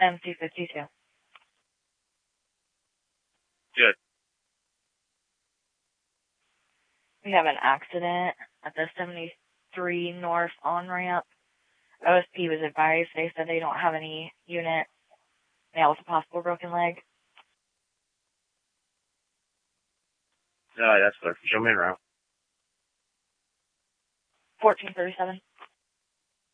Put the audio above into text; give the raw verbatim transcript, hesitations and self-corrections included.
M two fifty-two. Good. We have an accident at the seventy-three North on-ramp. O S P was advised. They said they don't have any unit. Male with a possible broken leg. Alright, that's clear. Show me around. fourteen thirty-seven.